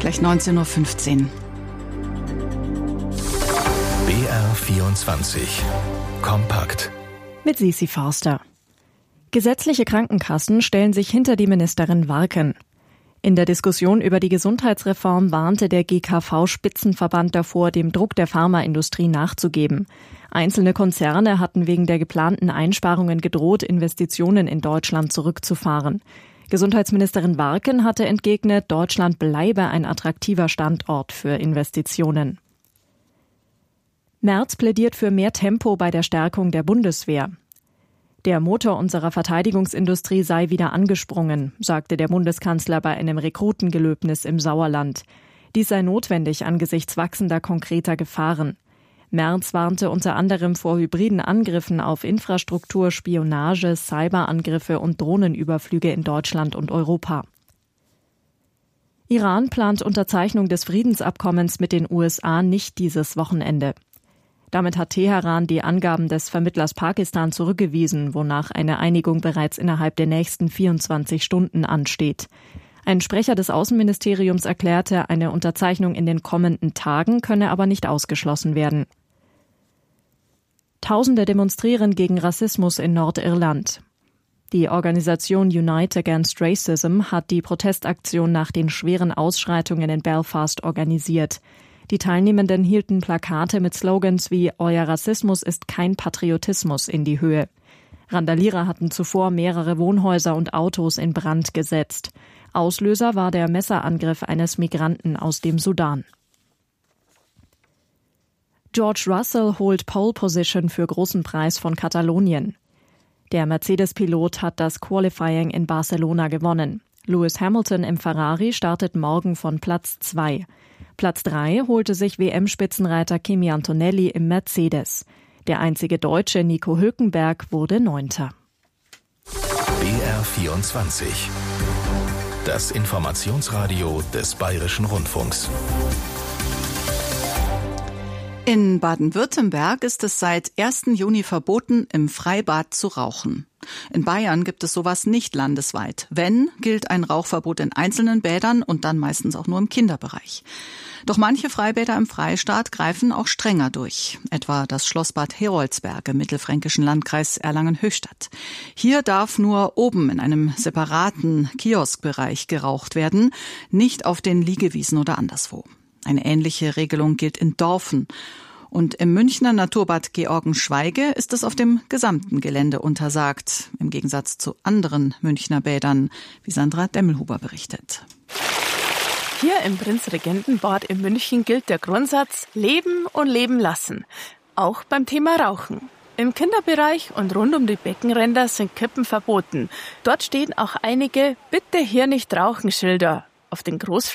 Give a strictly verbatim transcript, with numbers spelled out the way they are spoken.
gleich neunzehn Uhr fünfzehn. B R vierundzwanzig. Kompakt. Mit Sisi Forster. Gesetzliche Krankenkassen stellen sich hinter die Ministerin Warken. In der Diskussion über die Gesundheitsreform warnte der G K V-Spitzenverband davor, dem Druck der Pharmaindustrie nachzugeben. Einzelne Konzerne hatten wegen der geplanten Einsparungen gedroht, Investitionen in Deutschland zurückzufahren. Gesundheitsministerin Warken hatte entgegnet, Deutschland bleibe ein attraktiver Standort für Investitionen. Merz plädiert für mehr Tempo bei der Stärkung der Bundeswehr. Der Motor unserer Verteidigungsindustrie sei wieder angesprungen, sagte der Bundeskanzler bei einem Rekrutengelöbnis im Sauerland. Dies sei notwendig angesichts wachsender konkreter Gefahren. Merz warnte unter anderem vor hybriden Angriffen auf Infrastruktur, Spionage, Cyberangriffe und Drohnenüberflüge in Deutschland und Europa. Iran plant Unterzeichnung des Friedensabkommens mit den U S A nicht dieses Wochenende. Damit hat Teheran die Angaben des Vermittlers Pakistan zurückgewiesen, wonach eine Einigung bereits innerhalb der nächsten vierundzwanzig Stunden ansteht. Ein Sprecher des Außenministeriums erklärte, eine Unterzeichnung in den kommenden Tagen könne aber nicht ausgeschlossen werden. Tausende demonstrieren gegen Rassismus in Nordirland. Die Organisation Unite Against Racism hat die Protestaktion nach den schweren Ausschreitungen in Belfast organisiert. Die Teilnehmenden hielten Plakate mit Slogans wie „Euer Rassismus ist kein Patriotismus" in die Höhe. Randalierer hatten zuvor mehrere Wohnhäuser und Autos in Brand gesetzt. Auslöser war der Messerangriff eines Migranten aus dem Sudan. George Russell holt Pole Position für Großen Preis von Katalonien. Der Mercedes-Pilot hat das Qualifying in Barcelona gewonnen. Lewis Hamilton im Ferrari startet morgen von Platz zwei. Platz drei holte sich W M-Spitzenreiter Kimi Antonelli im Mercedes. Der einzige Deutsche Nico Hülkenberg wurde Neunter. B R vierundzwanzig. Das Informationsradio des Bayerischen Rundfunks. In Baden-Württemberg ist es seit ersten Juni verboten, im Freibad zu rauchen. In Bayern gibt es sowas nicht landesweit. Wenn, gilt ein Rauchverbot in einzelnen Bädern und dann meistens auch nur im Kinderbereich. Doch manche Freibäder im Freistaat greifen auch strenger durch. Etwa das Schlossbad Heroldsberg im mittelfränkischen Landkreis Erlangen-Höchstadt. Hier darf nur oben in einem separaten Kioskbereich geraucht werden, nicht auf den Liegewiesen oder anderswo. Eine ähnliche Regelung gilt in Dorfen. Und im Münchner Naturbad Georgenschweige ist es auf dem gesamten Gelände untersagt, im Gegensatz zu anderen Münchner Bädern, wie Sandra Demmelhuber berichtet. Hier im Prinzregentenbad in München gilt der Grundsatz Leben und Leben lassen, auch beim Thema Rauchen. Im Kinderbereich und rund um die Beckenränder sind Kippen verboten. Dort stehen auch einige Bitte hier nicht rauchen Schilder. Auf den Großflächen